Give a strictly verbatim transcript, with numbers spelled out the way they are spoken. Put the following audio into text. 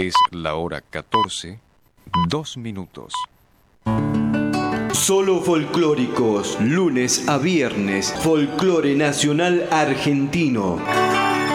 Es la hora catorce, dos minutos. Solo folclóricos, lunes a viernes, folclore nacional argentino.